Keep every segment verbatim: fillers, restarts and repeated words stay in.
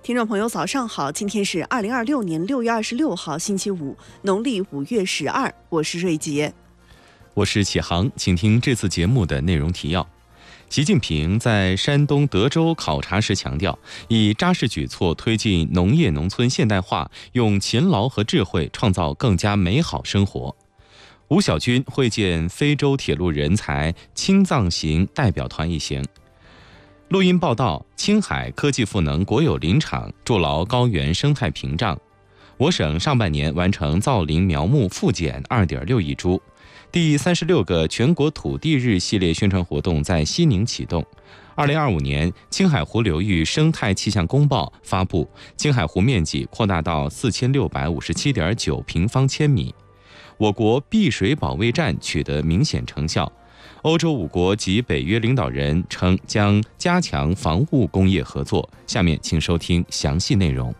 听众朋友，早上好！今天是二零二六年六月二十六号，星期五，农历五月十二。我是瑞杰， 我是启航，请听这次节目的内容提要。习近平在山东德州考察时强调，以扎实举措推进农业农村现代化，用勤劳和智慧创造更加美好生活。吴小军会见非洲铁路人才青藏行代表团一行。录音报道：青海科技赋能国有林场筑牢高原生态屏障。我省上半年完成造林苗木复检 二点六亿株。第三十六个全国土地日系列宣传活动在西宁启动。二零二五年青海湖流域生态气象公报发布，青海湖面积扩大到四千六百五十七点九平方千米。我国碧水保卫战取得明显成效。欧洲五国及北约领导人称将加强防务工业合作。下面请收听详细内容。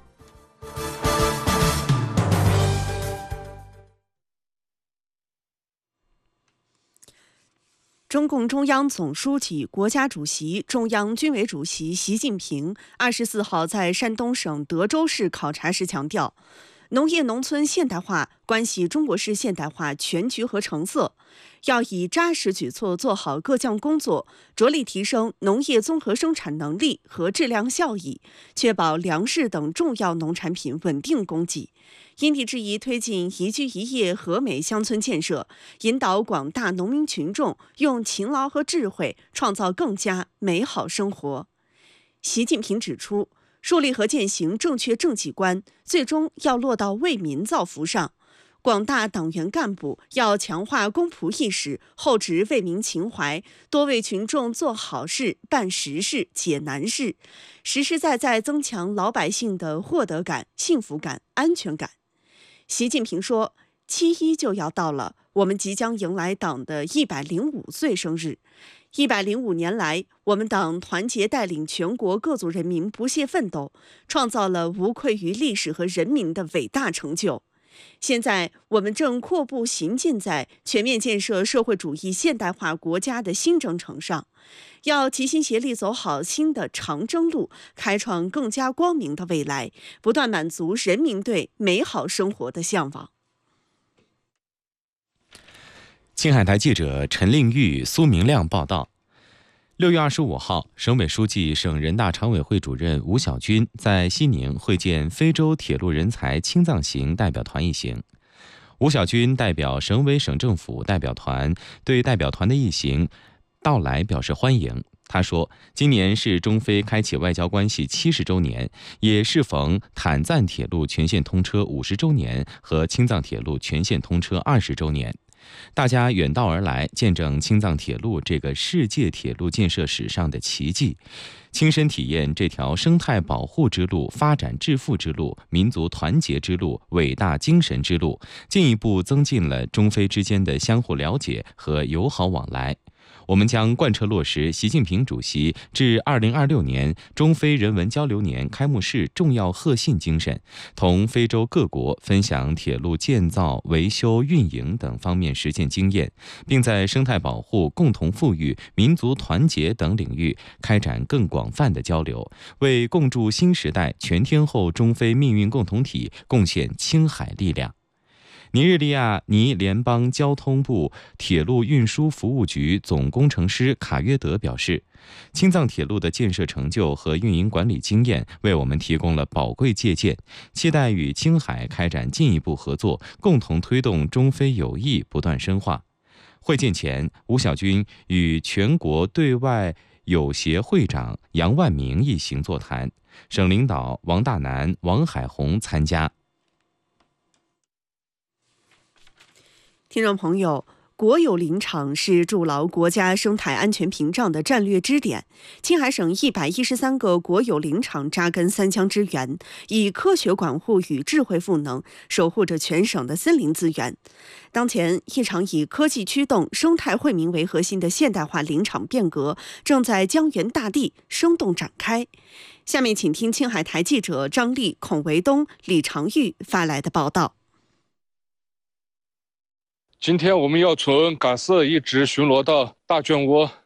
中共中央总书记、国家主席、中央军委主席习近平二十四号在山东省德州市考察时强调，农业农村现代化关系中国式现代化全局和成色，要以扎实举措做好各项工作，着力提升农业综合生产能力和质量效益，确保粮食等重要农产品稳定供给。因地制宜推进宜居宜业和美乡村建设，引导广大农民群众用勤劳和智慧创造更加美好生活。习近平指出，树立和践行正确政绩观，最终要落到为民造福上。广大党员干部要强化公仆意识，厚植为民情怀，多为群众做好事、办实事、解难事，实实在在增强老百姓的获得感、幸福感、安全感。习近平说，七一就要到了，我们即将迎来党的一百零五岁生日。一百零五年来，我们党团结带领全国各族人民不懈奋斗，创造了无愧于历史和人民的伟大成就。现在，我们正阔步行进在全面建设社会主义现代化国家的新征程上，要齐心协力走好新的长征路，开创更加光明的未来，不断满足人民对美好生活的向往。 青海台记者陈令玉、苏明亮报道。六月二十五号，省委书记、省人大常委会主任吴小军在西宁会见非洲铁路人才青藏行代表团一行。吴小军代表省委省政府代表团对代表团的一行到来表示欢迎。他说，今年是中非开启外交关系七十周年，也适逢坦赞铁路全线通车五十周年和青藏铁路全线通车二十周年。大家远道而来，见证青藏铁路这个世界铁路建设史上的奇迹，亲身体验这条生态保护之路、发展致富之路、民族团结之路、伟大精神之路，进一步增进了中非之间的相互了解和友好往来。我们将贯彻落实习近平主席至二零二六年中非人文交流年开幕式重要贺信精神，同非洲各国分享铁路建造、维修、运营等方面实践经验，并在生态保护、共同富裕、民族团结等领域开展更广泛的交流，为共筑新时代全天候中非命运共同体贡献青海力量。尼日利亚尼联邦交通部铁路运输服务局总工程师卡约德表示，青藏铁路的建设成就和运营管理经验为我们提供了宝贵借鉴，期待与青海开展进一步合作，共同推动中非友谊不断深化。会见前，吴小军与全国对外友协会长杨万明一行座谈，省领导王大南、王海红参加。 听众朋友，国有林场是筑牢国家生态安全屏障的战略支点。青海省一百一十三个国有林场扎根三江之源，以科学管护与智慧赋能，守护着全省的森林资源。当前，一场以科技驱动、生态惠民为核心的现代化林场变革正在江源大地生动展开。下面请听青海台记者张丽、孔维东、李长玉发来的报道。 今天我们要从嘎色一直巡逻到大圈窝，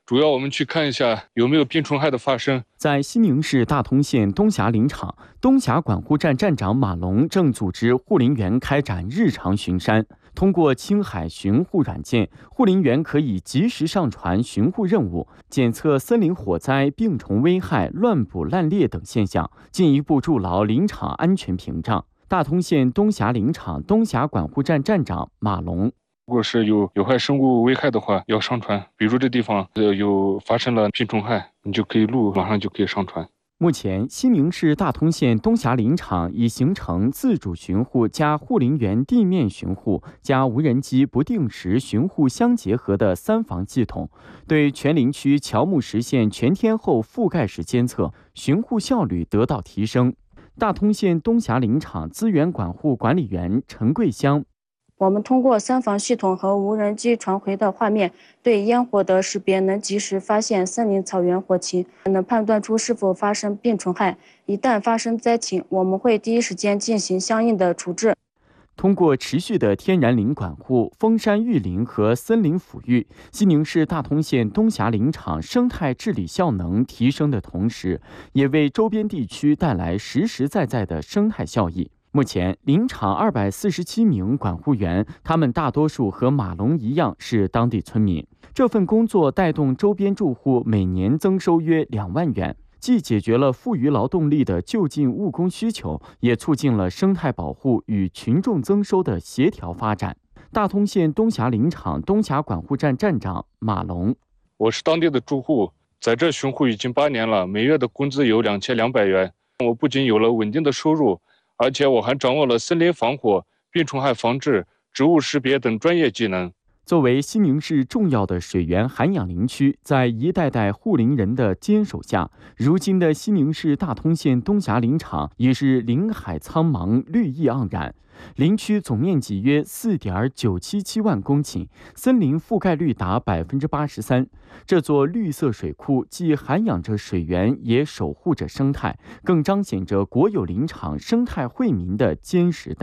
主要我们去看一下有没有病虫害的发生。 在西宁市大通县东峡林场，东峡管护站站长马龙正组织护林员开展日常巡山。通过青海巡护软件，护林员可以及时上传巡护任务，检测森林火灾、病虫危害、乱捕滥猎等现象，进一步筑牢林场安全屏障。大通县东峡林场东峡管护站站长马龙。 如果是有有害生物危害的话，要上传。比如这地方呃有发生了病虫害，你就可以录，马上就可以上传。 目前，西宁市大通县东峡林场已形成自主巡护加护林员地面巡护加无人机不定时巡护相结合的三防系统，对全林区乔木实现全天候覆盖式监测，巡护效率得到提升。大通县东峡林场资源管护管理员陈桂香。 我们通过三防系统和无人机传回的画面，对烟火的识别能及时发现森林草原火情，能判断出是否发生病虫害。一旦发生灾情，我们会第一时间进行相应的处置。 通过持续的天然林管护、封山育林和森林抚育，西宁市大通县东峡林场生态治理效能提升的同时，也为周边地区带来实实在在的生态效益。目前，林场二百四十七名管护员，他们大多数和马龙一样是当地村民。这份工作带动周边住户每年增收约两万元，既解决了富余劳动力的就近务工需求，也促进了生态保护与群众增收的协调发展。大通县东峡林场东峡管护站站长马龙： 我是当地的住户，在这巡护已经八年了，每月的工资有两千两百元。我不仅有了稳定的收入，而且我还掌握了森林防火、病虫害防治、植物识别等专业技能。 作为西宁市重要的水源涵养林区，在一代代护林人的坚守下，如今的西宁市大通县东峡林场已是林海苍茫、绿意盎然。林区总面积约四点九七七万公顷，森林覆盖率达百分之八十三。这座绿色水库既涵养着水源，也守护着生态，更彰显着国有林场生态惠民的坚实担当。